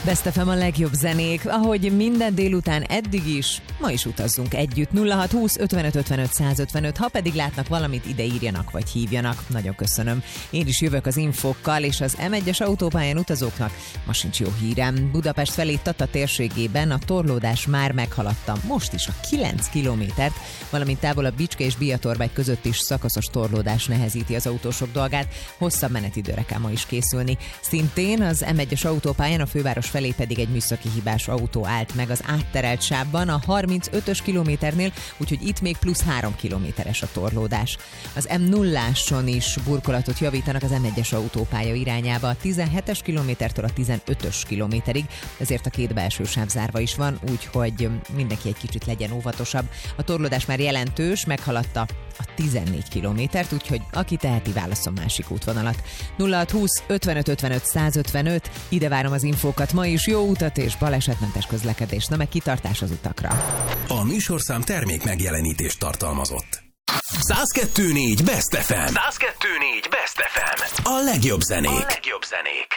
Best FM a legjobb zenék, ahogy minden délután eddig is, ma is utazzunk együtt. 0620 55 55 155, ha pedig látnak valamit, ide írjanak vagy hívjanak. Nagyon köszönöm. Én is jövök az infokkal, és az M1-es autópályán utazóknak ma sincs jó hírem. Budapest felé Tata térségében a torlódás már meghaladta most is a 9 kilométert, valamint távolabb Bicske és Biatorbágy között is szakaszos torlódás nehezíti az autósok dolgát. Hosszabb menetidőre kell ma is készülni. Szintén az M1-es autópályán a főváros felé pedig egy műszaki hibás autó állt meg az átterelt sávban a 35-ös kilométernél, úgyhogy itt még plusz 3 kilométeres a torlódás. Az M0-áson is burkolatot javítanak az M1-es autópálya irányába a 17-es kilométertől a 15-ös kilométerig, ezért a két belső sáv zárva is van, úgyhogy mindenki egy kicsit legyen óvatosabb. A torlódás már jelentős, meghaladta a 14 kilométert, úgyhogy aki teheti, válasszon másik útvonalat. 0620 55 55 155, ide várom az infókat, ma is jó utat és balesetmentes közlekedés, na meg kitartás az utakra. A műsorszám termék megjelenítést tartalmazott. 102.4 Best FM. 102.4 Best FM. A legjobb zenék.